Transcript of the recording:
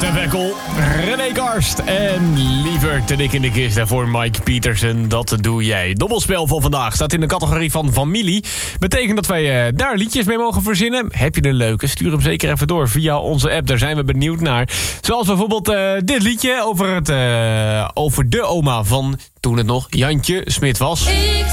Stef Ekkel, René Karst en liever te dik in de kist. En voor Mike Pietersen, dat doe jij. Dobbelspel van vandaag staat in de categorie van familie. Betekent dat wij daar liedjes mee mogen verzinnen. Heb je een leuke? Stuur hem zeker even door via onze app. Daar zijn we benieuwd naar. Zoals bijvoorbeeld dit liedje over de oma van toen het nog Jantje Smit was. Ik